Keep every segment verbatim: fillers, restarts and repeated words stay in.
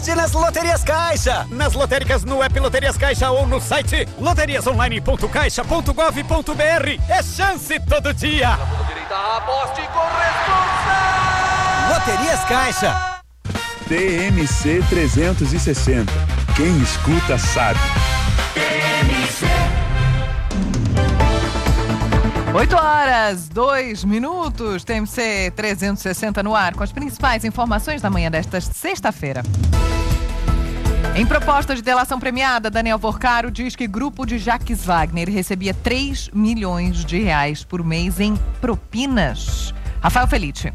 Nas Loterias Caixa, nas lotéricas no app Loterias Caixa ou no site loterias online ponto caixa ponto gov ponto br. É chance todo dia. Aposte com responsa. Loterias Caixa. T M C trezentos e sessenta. Quem escuta sabe. T M C. oito horas, dois minutos, T M C trezentos e sessenta no ar, com as principais informações da manhã desta sexta-feira. Em proposta de delação premiada, Daniel Vorcaro diz que grupo de Jacques Wagner recebia três milhões de reais por mês em propinas. Rafael Felite.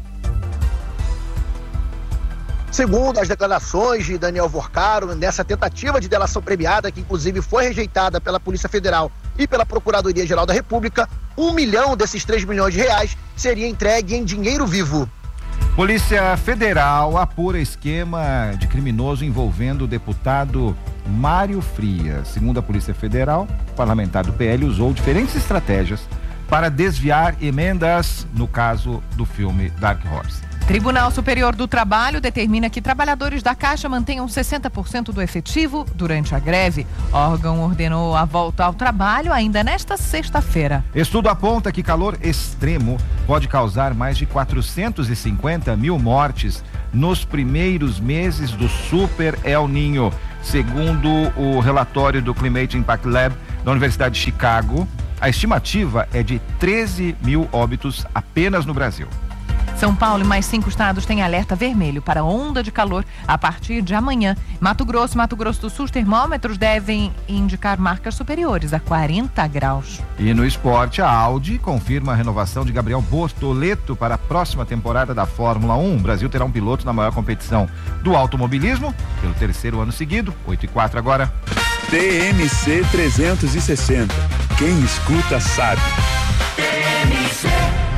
Segundo as declarações de Daniel Vorcaro, nessa tentativa de delação premiada, que inclusive foi rejeitada pela Polícia Federal e pela Procuradoria-Geral da República, um milhão desses três milhões de reais seria entregue em dinheiro vivo. Polícia Federal apura esquema de criminoso envolvendo o deputado Mário Frias. Segundo a Polícia Federal, o parlamentar do P L usou diferentes estratégias para desviar emendas no caso do filme Dark Horse. Tribunal Superior do Trabalho determina que trabalhadores da Caixa mantenham sessenta por cento do efetivo durante a greve. O órgão ordenou a volta ao trabalho ainda nesta sexta-feira. Estudo aponta que calor extremo pode causar mais de quatrocentos e cinquenta mil mortes nos primeiros meses do Super El Niño. Segundo o relatório do Climate Impact Lab da Universidade de Chicago, a estimativa é de treze mil óbitos apenas no Brasil. São Paulo e mais cinco estados têm alerta vermelho para onda de calor a partir de amanhã. Mato Grosso e Mato Grosso do Sul, os termômetros devem indicar marcas superiores a quarenta graus. E no esporte, a Audi confirma a renovação de Gabriel Bortoleto para a próxima temporada da Fórmula um. O Brasil terá um piloto na maior competição do automobilismo pelo terceiro ano seguido. oito e quatro agora. T M C trezentos e sessenta. Quem escuta sabe. T M C.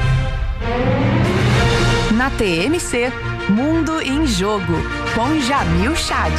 Na T M C, Mundo em Jogo, com Jamil Chad.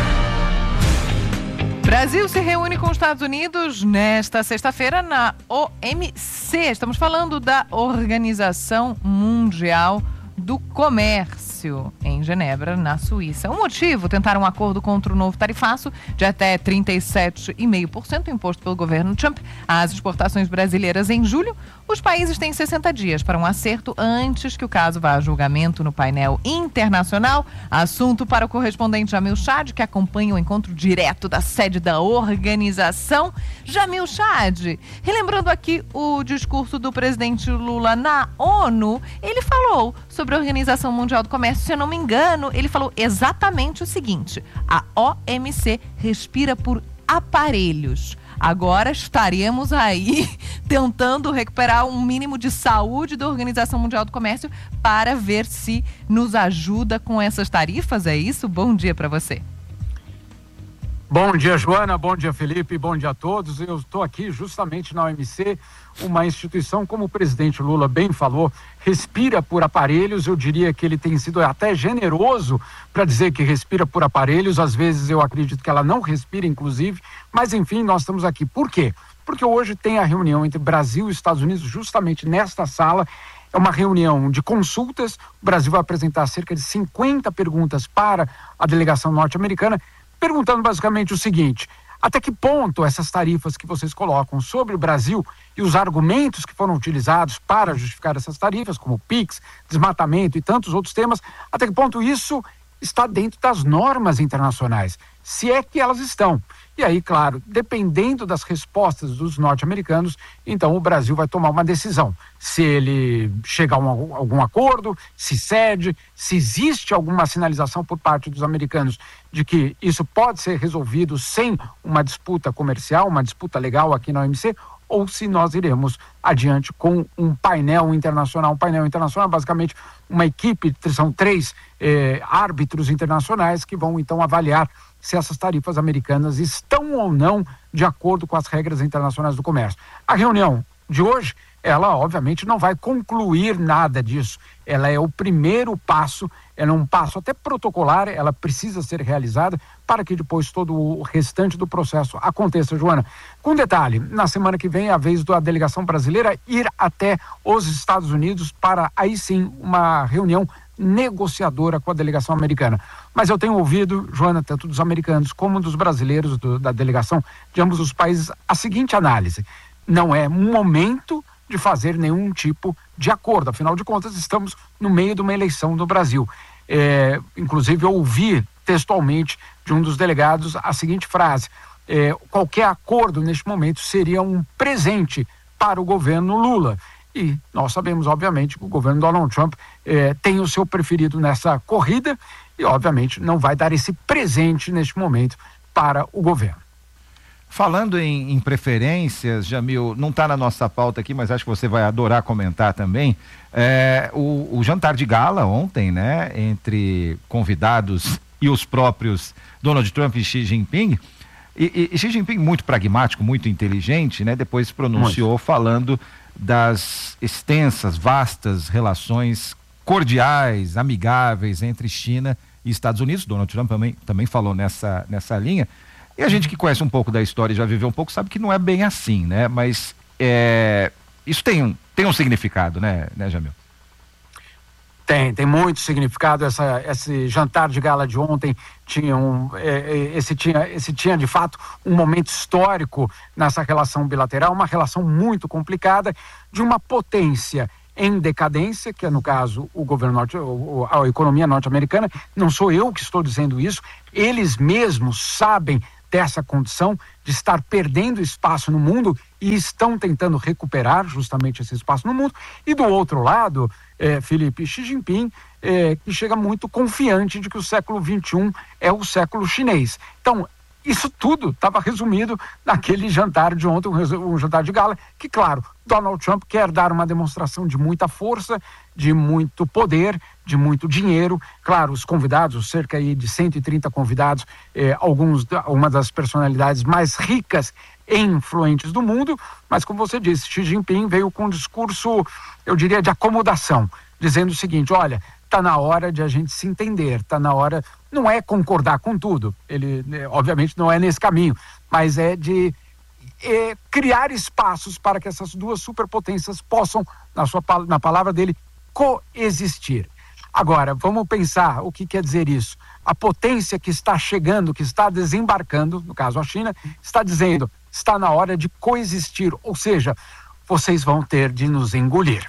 Brasil se reúne com os Estados Unidos nesta sexta-feira na O M C. Estamos falando da Organização Mundial do Comércio, em Genebra, na Suíça. O motivo, tentar um acordo contra o novo tarifaço de até trinta e sete vírgula cinco por cento imposto pelo governo Trump às exportações brasileiras em julho. Os países têm sessenta dias para um acerto antes que o caso vá a julgamento no painel internacional. Assunto para o correspondente Jamil Chad, que acompanha o encontro direto da sede da organização. Jamil Chad, relembrando aqui o discurso do presidente Lula na ONU, ele falou sobre a Organização Mundial do Comércio. Se eu não me engano, ele falou exatamente o seguinte: a O M C respira por aparelhos. Agora estaremos aí tentando recuperar um mínimo de saúde da Organização Mundial do Comércio para ver se nos ajuda com essas tarifas. É isso? Bom dia para você. Bom dia, Joana, bom dia, Felipe, bom dia a todos. Eu estou aqui justamente na O M C, uma instituição, como o presidente Lula bem falou, respira por aparelhos. Eu diria que ele tem sido até generoso para dizer que respira por aparelhos. Às vezes eu acredito que ela não respira, inclusive, mas enfim, nós estamos aqui. Por quê? Porque hoje tem a reunião entre Brasil e Estados Unidos justamente nesta sala. É uma reunião de consultas. O Brasil vai apresentar cerca de cinquenta perguntas para a delegação norte-americana, perguntando basicamente o seguinte: até que ponto essas tarifas que vocês colocam sobre o Brasil e os argumentos que foram utilizados para justificar essas tarifas, como PIX, desmatamento e tantos outros temas, até que ponto isso está dentro das normas internacionais, se é que elas estão. E aí, claro, dependendo das respostas dos norte-americanos, então o Brasil vai tomar uma decisão. Se ele chega a um, algum acordo, se cede, se existe alguma sinalização por parte dos americanos de que isso pode ser resolvido sem uma disputa comercial, uma disputa legal aqui na O M C, ou se nós iremos adiante com um painel internacional. Um painel internacional, basicamente, uma equipe, são três eh, árbitros internacionais que vão então avaliar se essas tarifas americanas estão ou não de acordo com as regras internacionais do comércio. A reunião de hoje, ela obviamente não vai concluir nada disso. Ela é o primeiro passo, ela é um passo até protocolar, ela precisa ser realizada para que depois todo o restante do processo aconteça, Joana. Com detalhe, na semana que vem é a vez da delegação brasileira ir até os Estados Unidos para aí sim uma reunião negociadora com a delegação americana. Mas eu tenho ouvido, Joana, tanto dos americanos como dos brasileiros do, da delegação de ambos os países, a seguinte análise: não é momento de fazer nenhum tipo de acordo, afinal de contas estamos no meio de uma eleição no Brasil. É, inclusive eu ouvi textualmente de um dos delegados a seguinte frase: é, qualquer acordo neste momento seria um presente para o governo Lula. E nós sabemos, obviamente, que o governo Donald Trump eh, tem o seu preferido nessa corrida e, obviamente, não vai dar esse presente neste momento para o governo. Falando em, em preferências, Jamil, não está na nossa pauta aqui, mas acho que você vai adorar comentar também. É, o, o jantar de gala ontem, né, entre convidados e os próprios Donald Trump e Xi Jinping. E, e Xi Jinping, muito pragmático, muito inteligente, né, depois se pronunciou muito. falando das extensas, vastas relações cordiais, amigáveis entre China e Estados Unidos. Donald Trump também, também falou nessa, nessa linha. E a gente que conhece um pouco da história e já viveu um pouco sabe que não é bem assim, né? Mas é, isso tem um, tem um significado, né, né, Jamil? Tem, tem muito significado. Essa, esse jantar de gala de ontem tinha um, é, esse, tinha, esse tinha de fato um momento histórico nessa relação bilateral, uma relação muito complicada de uma potência em decadência, que é no caso o governo norte, a economia norte-americana. Não sou eu que estou dizendo isso, eles mesmos sabem dessa condição de estar perdendo espaço no mundo e estão tentando recuperar justamente esse espaço no mundo. E do outro lado, é, Felipe, Xi Jinping, é, que chega muito confiante de que o século vinte e um é o século chinês. Então, isso tudo estava resumido naquele jantar de ontem, um, um jantar de gala, que, claro, Donald Trump quer dar uma demonstração de muita força, de muito poder, de muito dinheiro. Claro, os convidados, cerca aí de cento e trinta convidados, eh, alguns, uma das personalidades mais ricas e influentes do mundo, mas como você disse, Xi Jinping veio com um discurso, eu diria, de acomodação, dizendo o seguinte: olha, está na hora de a gente se entender, está na hora, não é concordar com tudo, ele obviamente não é nesse caminho, mas é de é, criar espaços para que essas duas superpotências possam, na, sua, na palavra dele, coexistir. Agora, vamos pensar o que quer dizer isso. A potência que está chegando, que está desembarcando, no caso a China, está dizendo, está na hora de coexistir, ou seja, vocês vão ter de nos engolir.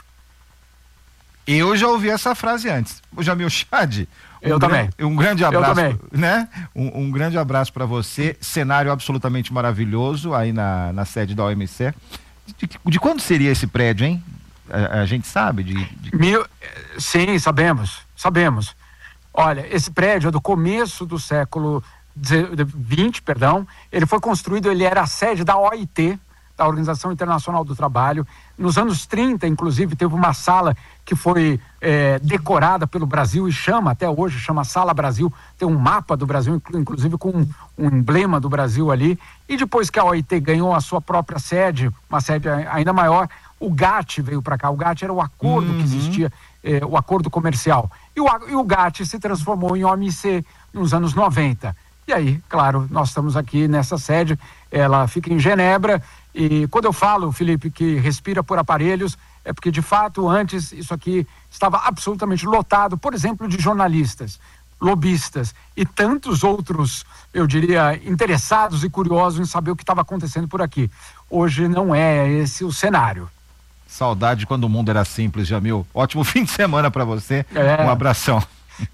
Eu já ouvi essa frase antes. O Jamil Chad, um eu também. Um grande abraço, né? Um, um grande abraço para você. Cenário absolutamente maravilhoso aí na, na sede da O M C. De, de, de quando seria esse prédio, hein? A, a gente sabe? De, de... Mil, sim, sabemos, sabemos. Olha, esse prédio é do começo do século vinte, perdão. Ele foi construído, ele era a sede da O I T, da Organização Internacional do Trabalho. Nos anos trinta, inclusive, teve uma sala que foi é, decorada pelo Brasil e chama, até hoje, chama Sala Brasil. Tem um mapa do Brasil, inclusive com um, um emblema do Brasil ali. E depois que a O I T ganhou a sua própria sede, uma sede ainda maior, o GATT veio para cá. O GATT era o acordo uhum. que existia, é, o acordo comercial. E o, e o GATT se transformou em O M C nos anos noventa. E aí, claro, nós estamos aqui nessa sede, ela fica em Genebra. E quando eu falo, Felipe, que respira por aparelhos, é porque, de fato, antes isso aqui estava absolutamente lotado, por exemplo, de jornalistas, lobistas e tantos outros, eu diria, interessados e curiosos em saber o que estava acontecendo por aqui. Hoje não é esse o cenário. Saudade quando o mundo era simples, Jamil. Ótimo fim de semana para você. É. Um abração.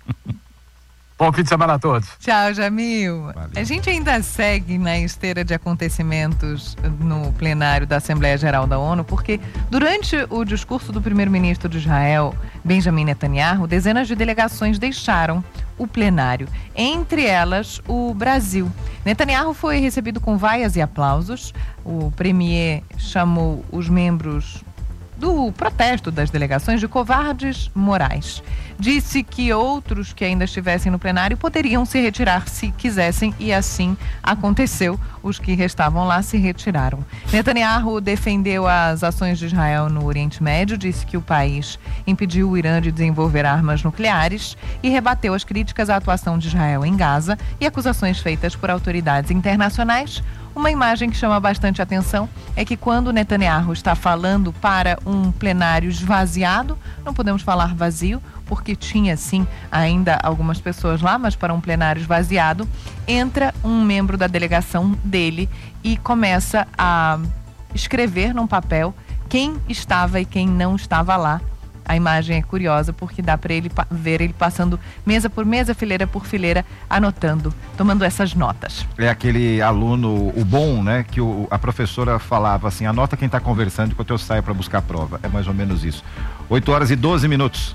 Bom fim de semana a todos. Tchau, Jamil. Valeu. A gente ainda segue na esteira de acontecimentos no plenário da Assembleia Geral da ONU, porque durante o discurso do primeiro-ministro de Israel, Benjamin Netanyahu, dezenas de delegações deixaram o plenário, entre elas o Brasil. Netanyahu foi recebido com vaias e aplausos. O premier chamou os membros do protesto das delegações de covardes morais. Disse que outros que ainda estivessem no plenário poderiam se retirar se quisessem, e assim aconteceu. Os que restavam lá se retiraram. Netanyahu defendeu as ações de Israel no Oriente Médio, disse que o país impediu o Irã de desenvolver armas nucleares e rebateu as críticas à atuação de Israel em Gaza e acusações feitas por autoridades internacionais. Uma imagem que chama bastante atenção é que quando Netanyahu está falando para um plenário esvaziado, não podemos falar vazio, porque tinha sim ainda algumas pessoas lá, mas para um plenário esvaziado, entra um membro da delegação dele e começa a escrever num papel quem estava e quem não estava lá. A imagem é curiosa porque dá para ele ver ele passando mesa por mesa, fileira por fileira, anotando, tomando essas notas. É aquele aluno, o bom, né, que o, a professora falava assim, anota quem está conversando enquanto eu saio para buscar a prova. É mais ou menos isso. oito horas e doze minutos.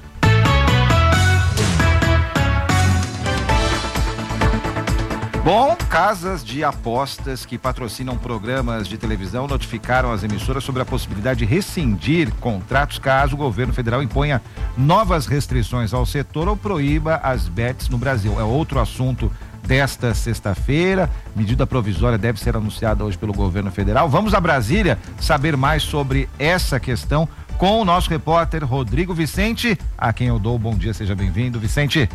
Bom, casas de apostas que patrocinam programas de televisão notificaram as emissoras sobre a possibilidade de rescindir contratos caso o governo federal imponha novas restrições ao setor ou proíba as bets no Brasil. É outro assunto desta sexta-feira. Medida provisória deve ser anunciada hoje pelo governo federal. Vamos a Brasília saber mais sobre essa questão com o nosso repórter Rodrigo Vicente, a quem eu dou o bom dia. Seja bem-vindo, Vicente.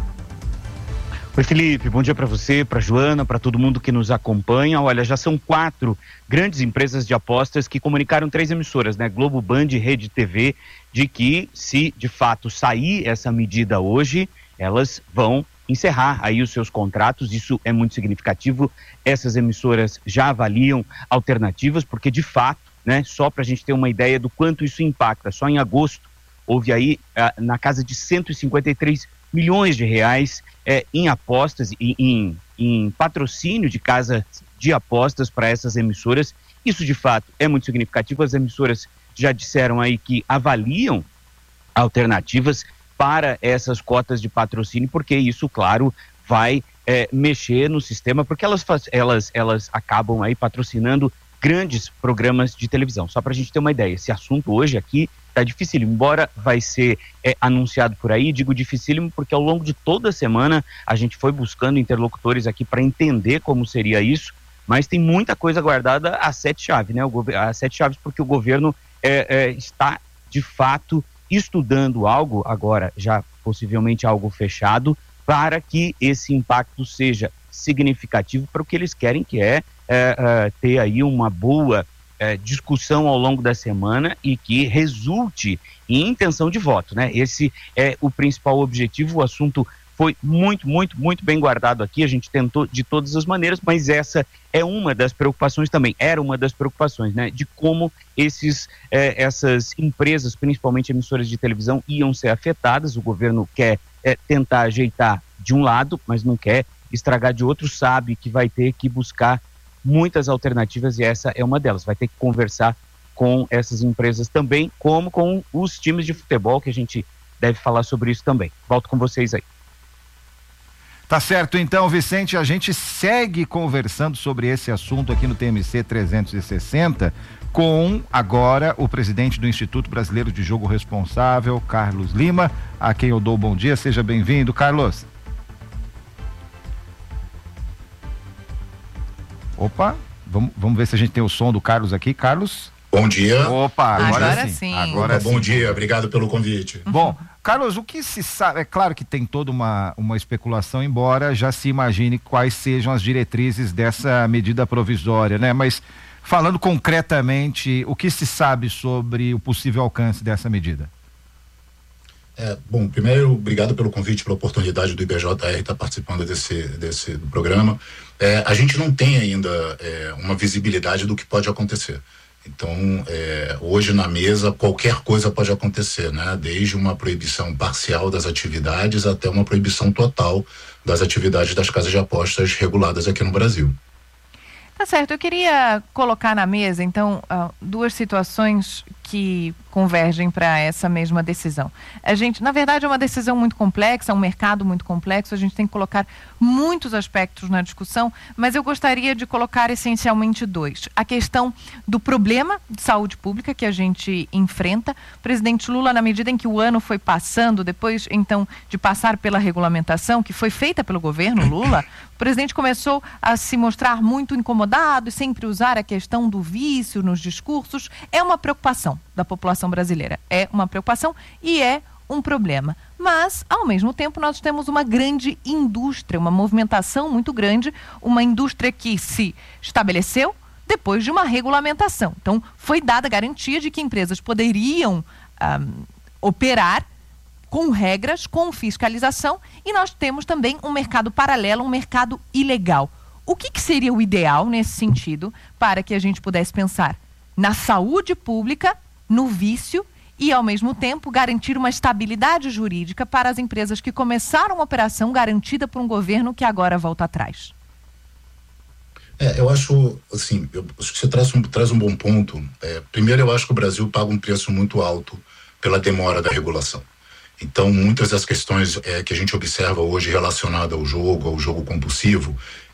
Oi, Felipe, bom dia para você, para Joana, para todo mundo que nos acompanha. Olha, já são quatro grandes empresas de apostas que comunicaram, três emissoras, né? Globo, Band e Rede T V, de que se de fato sair essa medida hoje, elas vão encerrar aí os seus contratos. Isso é muito significativo. Essas emissoras já avaliam alternativas, porque de fato, né? Só para a gente ter uma ideia do quanto isso impacta, só em agosto houve aí ah, na casa de cento e cinquenta e três milhões de reais é, em apostas, em, em, em patrocínio de casas de apostas para essas emissoras. Isso de fato é muito significativo. As emissoras já disseram aí que avaliam alternativas para essas cotas de patrocínio, porque isso, claro, vai é, mexer no sistema, porque elas, elas, elas acabam aí patrocinando grandes programas de televisão. Só para a gente ter uma ideia, esse assunto hoje aqui está dificílimo, embora vai ser é, anunciado por aí. Digo dificílimo porque ao longo de toda a semana a gente foi buscando interlocutores aqui para entender como seria isso, mas tem muita coisa guardada a sete chaves, né? O a sete chaves, porque o governo é, é, está de fato estudando algo, agora já possivelmente algo fechado, para que esse impacto seja significativo para o que eles querem, que é, é, é ter aí uma boa É, discussão ao longo da semana e que resulte em intenção de voto, né? Esse é o principal objetivo. O assunto foi muito, muito, muito bem guardado aqui. A gente tentou de todas as maneiras, mas essa é uma das preocupações também, era uma das preocupações, né? De como esses, é, essas empresas, principalmente emissoras de televisão, iam ser afetadas. O governo quer é, tentar ajeitar de um lado, mas não quer estragar de outro, sabe que vai ter que buscar muitas alternativas e essa é uma delas. Vai ter que conversar com essas empresas também, como com os times de futebol, que a gente deve falar sobre isso também. Volto com vocês aí. Tá certo, então, Vicente, a gente segue conversando sobre esse assunto aqui no T M C trezentos e sessenta com agora o presidente do Instituto Brasileiro de Jogo Responsável, Carlos Lima, a quem eu dou o bom dia. Seja bem-vindo, Carlos. Opa, vamos, vamos ver se a gente tem o som do Carlos aqui. Carlos? Bom dia. Opa, agora, agora sim. sim. Agora Opa, sim. Bom dia, obrigado pelo convite. Bom, Carlos, o que se sabe, é claro que tem toda uma, uma especulação, embora já se imagine quais sejam as diretrizes dessa medida provisória, né? Mas falando concretamente, o que se sabe sobre o possível alcance dessa medida? É, bom, primeiro, obrigado pelo convite, pela oportunidade do I B J R estar participando desse, desse do programa. É, a gente não tem ainda é, uma visibilidade do que pode acontecer. Então, é, hoje na mesa, qualquer coisa pode acontecer, né? Desde uma proibição parcial das atividades até uma proibição total das atividades das casas de apostas reguladas aqui no Brasil. Tá certo, eu queria colocar na mesa, então, uh, duas situações que convergem para essa mesma decisão. A gente, na verdade, é uma decisão muito complexa, é um mercado muito complexo, a gente tem que colocar muitos aspectos na discussão, mas eu gostaria de colocar essencialmente dois. A questão do problema de saúde pública que a gente enfrenta. O presidente Lula, na medida em que o ano foi passando, depois, então, de passar pela regulamentação que foi feita pelo governo Lula, o presidente começou a se mostrar muito incomodado e sempre usar a questão do vício nos discursos. É uma preocupação da população brasileira, é uma preocupação e é um problema. Mas, ao mesmo tempo, nós temos uma grande indústria, uma movimentação muito grande, uma indústria que se estabeleceu depois de uma regulamentação. Então, foi dada a garantia de que empresas poderiam um, operar com regras, com fiscalização, e nós temos também um mercado paralelo, um mercado ilegal. O que, que seria o ideal nesse sentido para que a gente pudesse pensar na saúde pública, no vício e, ao mesmo tempo, garantir uma estabilidade jurídica para as empresas que começaram uma operação garantida por um governo que agora volta atrás? É, eu acho, assim, eu, acho que você traz um, traz um bom ponto. É, primeiro, eu acho que o Brasil paga um preço muito alto pela demora da regulação. Então, muitas das questões é, que a gente observa hoje relacionadas ao jogo, ao jogo compulsivo,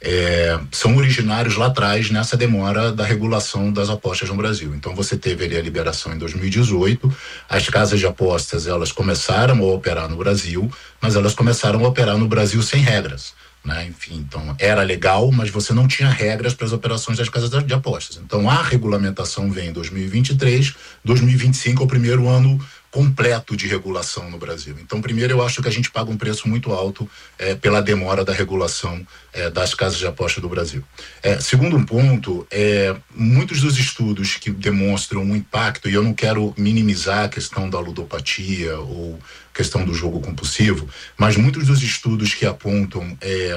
é, são originários lá atrás nessa demora da regulação das apostas no Brasil. Então, você teve ali a liberação em dois mil e dezoito, as casas de apostas, elas começaram a operar no Brasil, mas elas começaram a operar no Brasil sem regras. Né? Enfim, então era legal, mas você não tinha regras para as operações das casas de apostas. Então a regulamentação vem em dois mil e vinte e três, dois mil e vinte e cinco é o primeiro ano completo de regulação no Brasil. Então, primeiro, eu acho que a gente paga um preço muito alto é, pela demora da regulação é, das casas de aposta do Brasil. É, segundo um ponto, é, muitos dos estudos que demonstram um impacto, e eu não quero minimizar a questão da ludopatia ou questão do jogo compulsivo, mas muitos dos estudos que apontam é,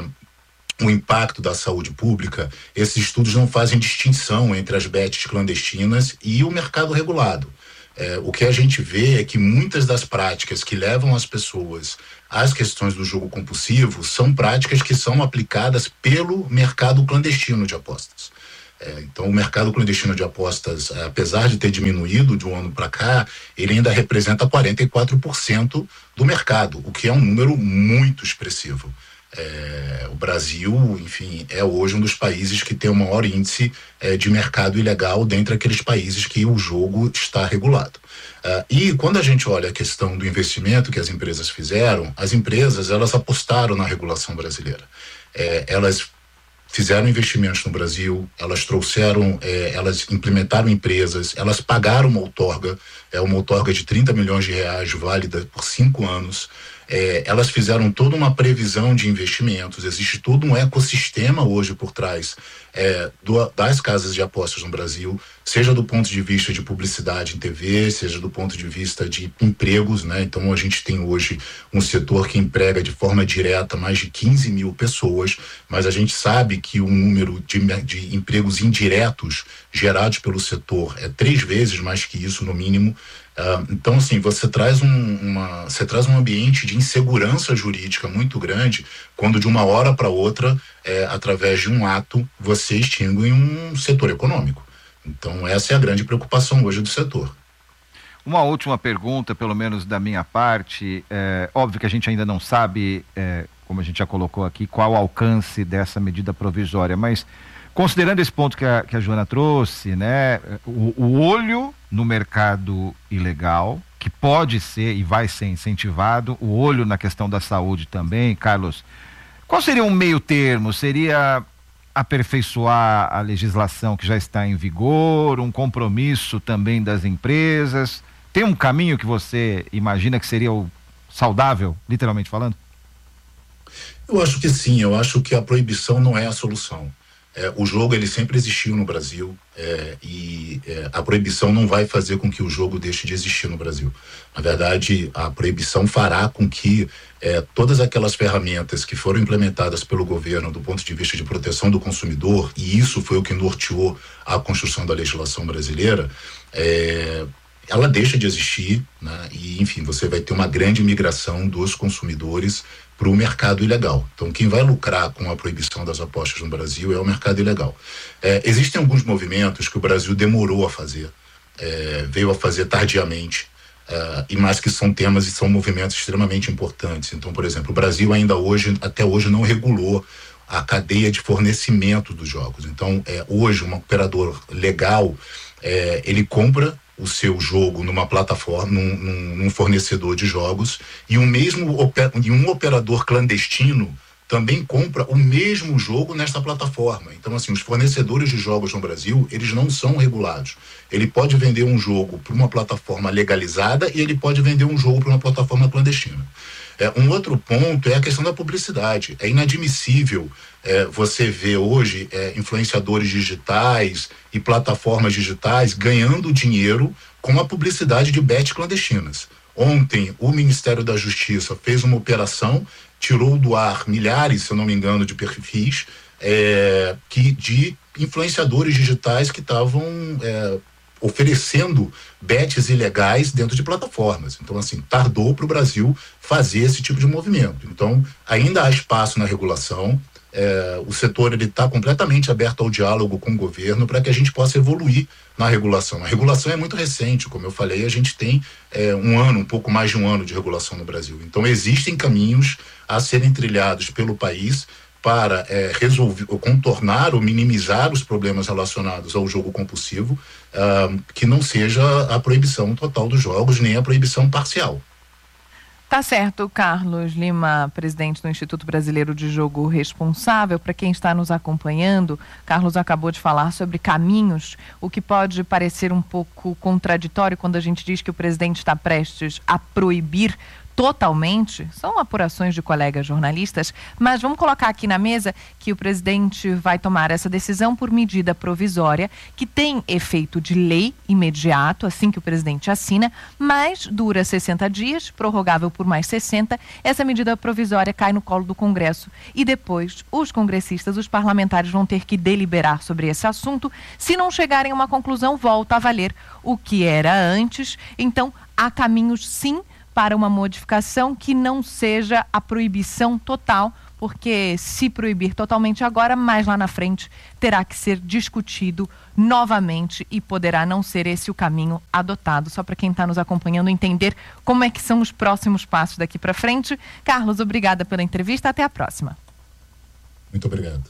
o impacto da saúde pública, esses estudos não fazem distinção entre as bets clandestinas e o mercado regulado. É, o que a gente vê é que muitas das práticas que levam as pessoas às questões do jogo compulsivo são práticas que são aplicadas pelo mercado clandestino de apostas. É, então, o mercado clandestino de apostas, apesar de ter diminuído de um ano para cá, ele ainda representa quarenta e quatro por cento do mercado, o que é um número muito expressivo. É, o Brasil, enfim, é hoje um dos países que tem o maior índice é, de mercado ilegal dentre aqueles países que o jogo está regulado. Uh, e quando a gente olha a questão do investimento que as empresas fizeram, as empresas, elas apostaram na regulação brasileira. É, elas fizeram investimentos no Brasil, elas trouxeram, é, elas implementaram empresas, elas pagaram uma outorga, é uma outorga de trinta milhões de reais válida por cinco anos. É, elas fizeram toda uma previsão de investimentos, existe todo um ecossistema hoje por trás é, do, das casas de apostas no Brasil, seja do ponto de vista de publicidade em T V, seja do ponto de vista de empregos, né? Então a gente tem hoje um setor que emprega de forma direta mais de quinze mil pessoas, mas a gente sabe que o número de, de empregos indiretos gerados pelo setor é três vezes mais que isso no mínimo. Uh, então, assim, você traz, um, uma, você traz um ambiente de insegurança jurídica muito grande quando de uma hora para outra, é, através de um ato, você extingue um setor econômico. Então, essa é a grande preocupação hoje do setor. Uma última pergunta, pelo menos da minha parte. É, óbvio que a gente ainda não sabe, é, como a gente já colocou aqui, qual o alcance dessa medida provisória, mas considerando esse ponto que a, que a Joana trouxe, né, o, o olho no mercado ilegal, que pode ser e vai ser incentivado, o olho na questão da saúde também, Carlos, qual seria um meio termo? Seria aperfeiçoar a legislação que já está em vigor, um compromisso também das empresas? Tem um caminho que você imagina que seria o saudável, literalmente falando? Eu acho que sim, eu acho que a proibição não é a solução. É, o jogo, ele sempre existiu no Brasil é, e é, a proibição não vai fazer com que o jogo deixe de existir no Brasil. Na verdade, a proibição fará com que é, todas aquelas ferramentas que foram implementadas pelo governo do ponto de vista de proteção do consumidor, e isso foi o que norteou a construção da legislação brasileira, é, ela deixa de existir, né? E, enfim, você vai ter uma grande migração dos consumidores para o mercado ilegal. Então, quem vai lucrar com a proibição das apostas no Brasil é o mercado ilegal. É, existem alguns movimentos que o Brasil demorou a fazer, é, veio a fazer tardiamente, é, e mais que são temas e são movimentos extremamente importantes. Então, por exemplo, o Brasil ainda hoje, até hoje, não regulou a cadeia de fornecimento dos jogos. Então, é, hoje, um operador legal, é, ele compra o seu jogo numa plataforma, num, num, num fornecedor de jogos, e um mesmo oper, e um operador clandestino também compra o mesmo jogo nesta plataforma. Então, assim, os fornecedores de jogos no Brasil, eles não são regulados. Ele pode vender um jogo para uma plataforma legalizada e ele pode vender um jogo para uma plataforma clandestina. É, um outro ponto é a questão da publicidade. É inadmissível é, você ver hoje é, influenciadores digitais e plataformas digitais ganhando dinheiro com a publicidade de bets clandestinas. Ontem, o Ministério da Justiça fez uma operação, tirou do ar milhares, se eu não me engano, de perfis é, que, de influenciadores digitais que estavam é, oferecendo bets ilegais dentro de plataformas. Então, assim, tardou para o Brasil fazer esse tipo de movimento. Então, ainda há espaço na regulação. É, o setor está completamente aberto ao diálogo com o governo para que a gente possa evoluir na regulação. A regulação é muito recente, como eu falei, a gente tem é, um ano, um pouco mais de um ano de regulação no Brasil. Então existem caminhos a serem trilhados pelo país para é, resolver, ou contornar ou minimizar os problemas relacionados ao jogo compulsivo, uh, que não seja a proibição total dos jogos, nem a proibição parcial. Tá certo, Carlos Lima, presidente do Instituto Brasileiro de Jogo Responsável. Para quem está nos acompanhando, Carlos acabou de falar sobre caminhos, o que pode parecer um pouco contraditório quando a gente diz que o presidente está prestes a proibir totalmente, são apurações de colegas jornalistas, mas vamos colocar aqui na mesa que o presidente vai tomar essa decisão por medida provisória, que tem efeito de lei imediato, assim que o presidente assina, mas dura sessenta dias, prorrogável por mais sessenta, essa medida provisória cai no colo do Congresso e depois os congressistas, os parlamentares vão ter que deliberar sobre esse assunto. Se não chegarem a uma conclusão, volta a valer o que era antes. Então, há caminhos sim para uma modificação que não seja a proibição total, porque se proibir totalmente agora, mais lá na frente terá que ser discutido novamente e poderá não ser esse o caminho adotado. Só para quem está nos acompanhando entender como é que são os próximos passos daqui para frente. Carlos, obrigada pela entrevista, até a próxima. Muito obrigado.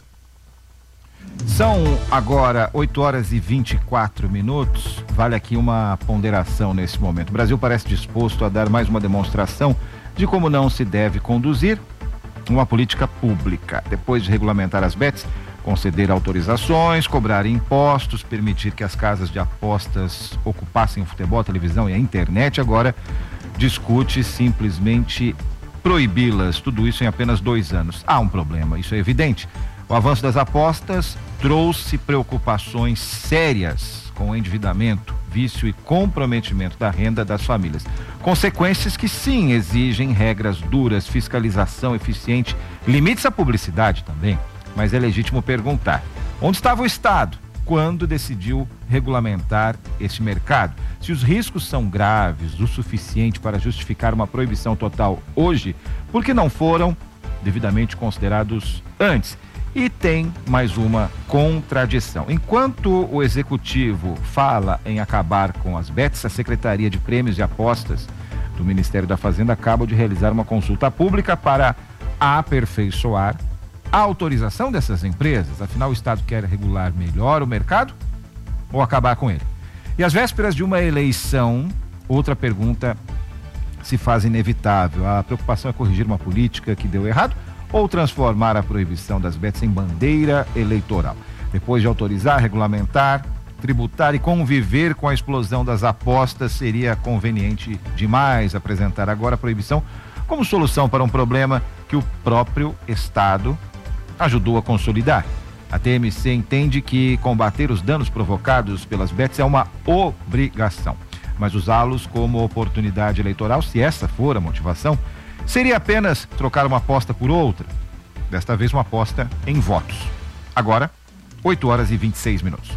São agora oito horas e vinte e quatro minutos. Vale aqui uma ponderação nesse momento. O Brasil parece disposto a dar mais uma demonstração de como não se deve conduzir uma política pública. Depois de regulamentar as bets, conceder autorizações, cobrar impostos, permitir que as casas de apostas ocupassem o futebol, a televisão e a internet, agora discute simplesmente proibi-las. Tudo isso em apenas dois anos. Há um problema, isso é evidente. O avanço das apostas trouxe preocupações sérias com o endividamento, vício e comprometimento da renda das famílias. Consequências que sim exigem regras duras, fiscalização eficiente, limites à publicidade também. Mas é legítimo perguntar: onde estava o Estado quando decidiu regulamentar esse mercado? Se os riscos são graves o suficiente para justificar uma proibição total hoje, por que não foram devidamente considerados antes? E tem mais uma contradição. Enquanto o executivo fala em acabar com as bets, a Secretaria de Prêmios e Apostas do Ministério da Fazenda acaba de realizar uma consulta pública para aperfeiçoar a autorização dessas empresas. Afinal, o Estado quer regular melhor o mercado ou acabar com ele? E às vésperas de uma eleição, outra pergunta se faz inevitável. A preocupação é corrigir uma política que deu errado ou transformar a proibição das bets em bandeira eleitoral? Depois de autorizar, regulamentar, tributar e conviver com a explosão das apostas, seria conveniente demais apresentar agora a proibição como solução para um problema que o próprio Estado ajudou a consolidar. A T M C entende que combater os danos provocados pelas bets é uma obrigação, mas usá-los como oportunidade eleitoral, se essa for a motivação, seria apenas trocar uma aposta por outra, desta vez uma aposta em votos. Agora, oito horas e vinte e seis minutos.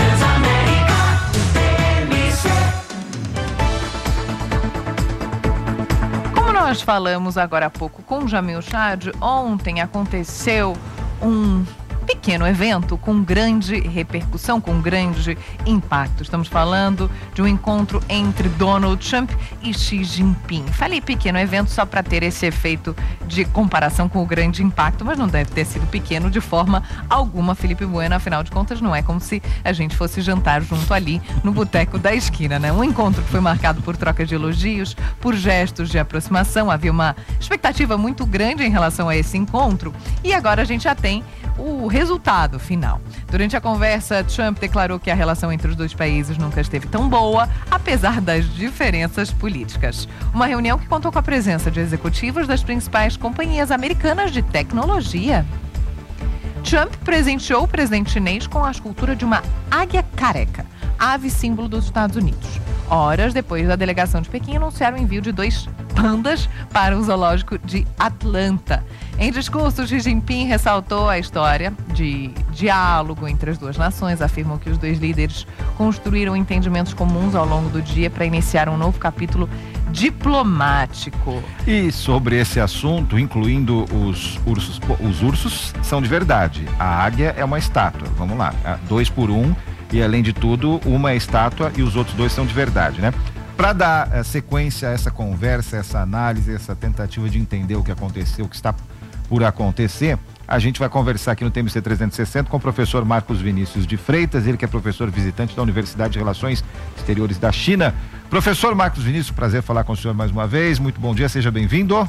Como nós falamos agora há pouco com Jamil Chad, ontem aconteceu um pequeno evento com grande repercussão, com grande impacto. Estamos falando de um encontro entre Donald Trump e Xi Jinping. Falei pequeno evento só para ter esse efeito de comparação com o grande impacto, mas não deve ter sido pequeno de forma alguma, Felipe Bueno. Afinal de contas, não é como se a gente fosse jantar junto ali no boteco da esquina, né? Um encontro que foi marcado por troca de elogios, por gestos de aproximação. Havia uma expectativa muito grande em relação a esse encontro e agora a gente já tem o resultado final. Durante a conversa, Trump declarou que a relação entre os dois países nunca esteve tão boa, apesar das diferenças políticas. Uma reunião que contou com a presença de executivos das principais companhias americanas de tecnologia. Trump presenteou o presidente chinês com a escultura de uma águia careca, ave símbolo dos Estados Unidos. horas depois da delegação de Pequim anunciar o envio de dois pandas para o zoológico de Atlanta. Em discurso, Xi Jinping ressaltou a história de diálogo entre as duas nações, afirmou que os dois líderes construíram entendimentos comuns ao longo do dia para iniciar um novo capítulo diplomático. E sobre esse assunto, incluindo os ursos, os ursos são de verdade. A águia é uma estátua. Vamos lá, dois por um e além de tudo, uma é estátua e os outros dois são de verdade, né? Para dar uh, sequência a essa conversa, essa análise, essa tentativa de entender o que aconteceu, o que está por acontecer, a gente vai conversar aqui no T M C trezentos e sessenta com o professor Marcos Vinícius de Freitas, ele que é professor visitante da Universidade de Relações Exteriores da China. Professor Marcos Vinícius, prazer falar com o senhor mais uma vez, muito bom dia, seja bem-vindo.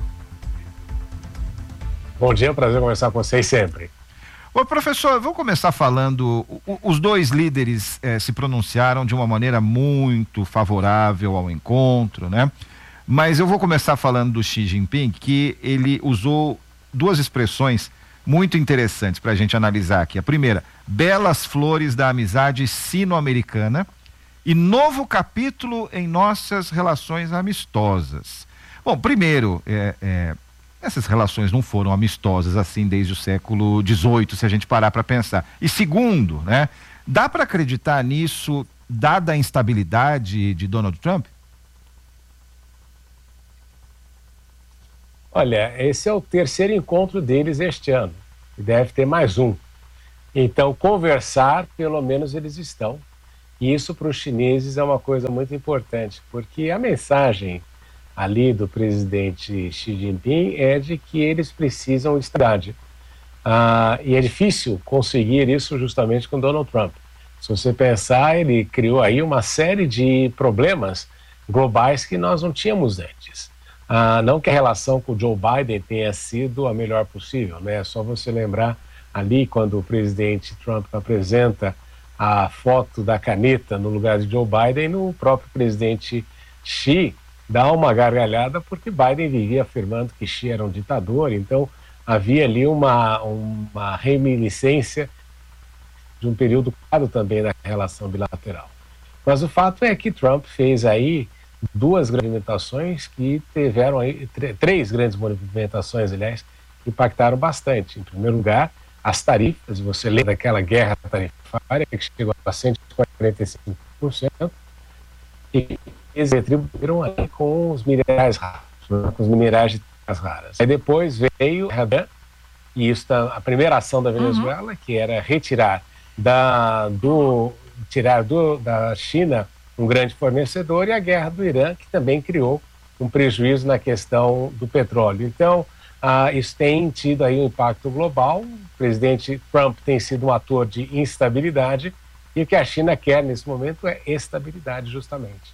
Bom dia, é um prazer conversar com vocês sempre. Ô professor, vou começar falando, o, os dois líderes eh, se pronunciaram de uma maneira muito favorável ao encontro, né? Mas eu vou começar falando do Xi Jinping, que ele usou duas expressões muito interessantes para a gente analisar aqui. A primeira, belas flores da amizade sino-americana e novo capítulo em nossas relações amistosas. Bom, primeiro, é, é, essas relações não foram amistosas assim desde o século dezoito, se a gente parar para pensar. E segundo, né, dá para acreditar nisso, dada a instabilidade de Donald Trump? Olha, esse é o terceiro encontro deles este ano, e deve ter mais um. Então, conversar, pelo menos eles estão. E isso para os chineses é uma coisa muito importante, porque a mensagem ali do presidente Xi Jinping é de que eles precisam de estabilidade. Ah, e é difícil conseguir isso justamente com Donald Trump. Se você pensar, ele criou aí uma série de problemas globais que nós não tínhamos antes. Ah, não que a relação com o Joe Biden tenha sido a melhor possível, né? É só você lembrar ali quando o presidente Trump apresenta a foto da caneta no lugar de Joe Biden, o próprio presidente Xi dá uma gargalhada porque Biden vivia afirmando que Xi era um ditador, então havia ali uma, uma reminiscência de um período claro também na relação bilateral. Mas o fato é que Trump fez aí duas grandes movimentações que tiveram aí, três grandes movimentações, aliás, que impactaram bastante. Em primeiro lugar, as tarifas, você lembra daquela guerra tarifária que chegou a cento e quarenta e cinco por cento, e eles retribuíram ali com os minerais raros, né, com os minerais de terras raras. Aí depois veio e isso tá, a primeira ação da Venezuela, uhum. que era retirar da, do, tirar do, da China um grande fornecedor, e a guerra do Irã, que também criou um prejuízo na questão do petróleo. Então, ah, isso tem tido aí um impacto global. O presidente Trump tem sido um ator de instabilidade, e o que a China quer nesse momento é estabilidade, justamente.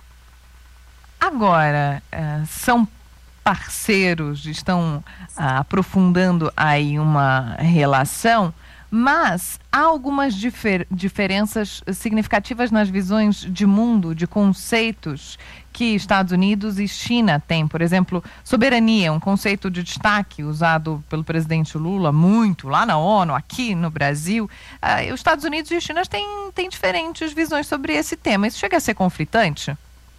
Agora, uh, são parceiros, estão uh, aprofundando aí uma relação, mas há algumas difer- diferenças significativas nas visões de mundo, de conceitos que Estados Unidos e China têm. Por exemplo, soberania, um conceito de destaque usado pelo presidente Lula muito lá na ONU, aqui no Brasil. Uh, os Estados Unidos e a China têm, têm diferentes visões sobre esse tema. Isso chega a ser conflitante?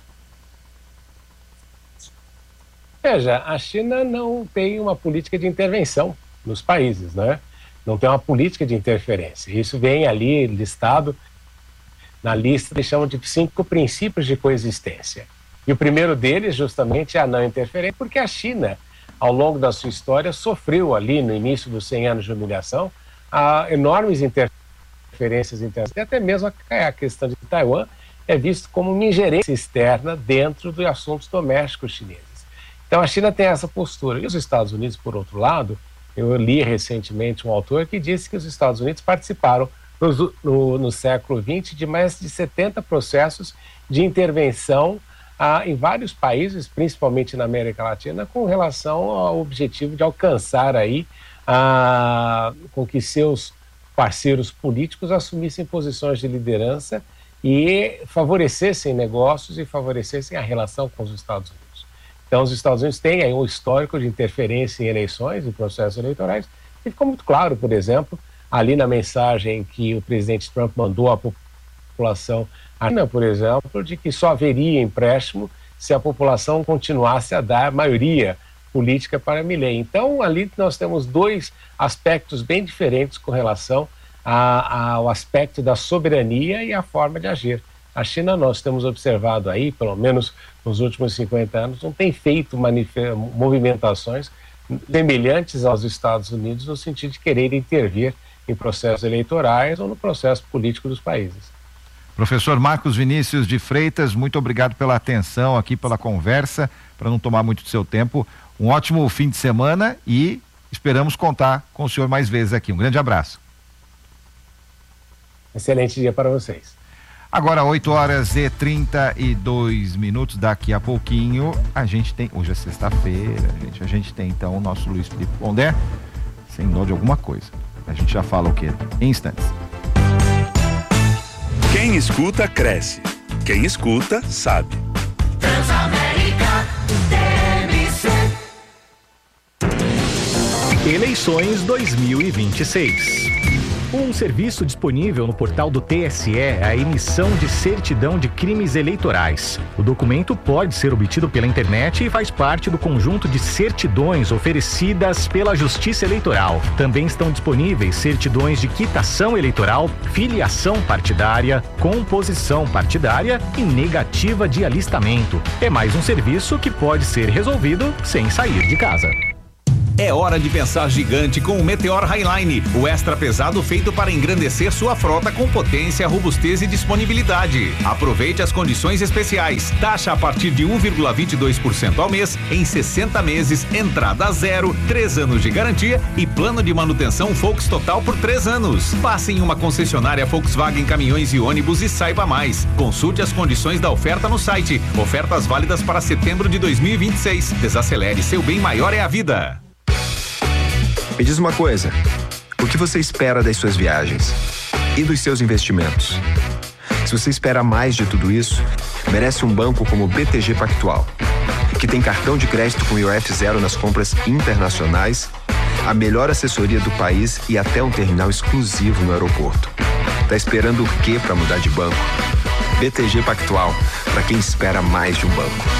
Veja, a China não tem uma política de intervenção nos países, né? Não tem uma política de interferência. Isso vem ali listado na lista, eles chamam de cinco princípios de coexistência. E o primeiro deles, justamente, é a não interferência, porque a China, ao longo da sua história, sofreu ali, no início dos cem anos de humilhação, a enormes interferências internas. E até mesmo a questão de Taiwan é visto como uma ingerência externa dentro dos assuntos domésticos chineses. Então a China tem essa postura. E os Estados Unidos, por outro lado, eu li recentemente um autor que disse que os Estados Unidos participaram no, no, no século vinte de mais de setenta processos de intervenção ah, em vários países, principalmente na América Latina, com relação ao objetivo de alcançar aí ah, com que seus parceiros políticos assumissem posições de liderança e favorecessem negócios e favorecessem a relação com os Estados Unidos. Então, os Estados Unidos têm aí um histórico de interferência em eleições e processos eleitorais, e ficou muito claro, por exemplo, ali na mensagem que o presidente Trump mandou à população, a China, por exemplo, de que só haveria empréstimo se a população continuasse a dar maioria política para Milei. Então, ali nós temos dois aspectos bem diferentes com relação a, ao aspecto da soberania e a forma de agir. A China, nós temos observado aí, pelo menos nos últimos cinquenta anos, não tem feito movimentações semelhantes aos Estados Unidos no sentido de querer intervir em processos eleitorais ou no processo político dos países. Professor Marcos Vinícius de Freitas, muito obrigado pela atenção aqui, pela conversa, para não tomar muito do seu tempo. Um ótimo fim de semana e esperamos contar com o senhor mais vezes aqui. Um grande abraço. Excelente dia para vocês. Agora, oito horas e trinta e dois minutos, daqui a pouquinho, a gente tem, hoje é sexta-feira, gente, a gente tem então o nosso Luiz Felipe Pondé, sem dó de alguma coisa. A gente já fala o quê? Em instantes. Quem escuta, cresce. Quem escuta, sabe. Transamérica T M C. Eleições dois mil e vinte e seis. Um serviço disponível no portal do T S E é a emissão de certidão de crimes eleitorais. O documento pode ser obtido pela internet e faz parte do conjunto de certidões oferecidas pela Justiça Eleitoral. Também estão disponíveis certidões de quitação eleitoral, filiação partidária, composição partidária e negativa de alistamento. É mais um serviço que pode ser resolvido sem sair de casa. É hora de pensar gigante com o Meteor Highline, o extra pesado feito para engrandecer sua frota com potência, robustez e disponibilidade. Aproveite as condições especiais. Taxa a partir de um vírgula vinte e dois por cento ao mês, em sessenta meses, entrada zero, três anos de garantia e plano de manutenção Volks Total por três anos. Passe em uma concessionária Volkswagen Caminhões e Ônibus e saiba mais. Consulte as condições da oferta no site. Ofertas válidas para setembro de dois mil e vinte e seis. Desacelere, seu bem maior é a vida. Me diz uma coisa, o que você espera das suas viagens e dos seus investimentos? Se você espera mais de tudo isso, merece um banco como o B T G Pactual, que tem cartão de crédito com I O F zero nas compras internacionais, a melhor assessoria do país e até um terminal exclusivo no aeroporto. Tá esperando o quê para mudar de banco? B T G Pactual, para quem espera mais de um banco.